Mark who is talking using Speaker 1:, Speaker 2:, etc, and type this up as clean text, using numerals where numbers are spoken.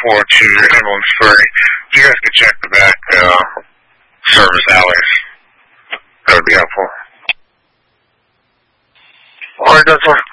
Speaker 1: forward to ambulance 3. If you guys could check the back service alleys, that would be helpful. Alright, that's all.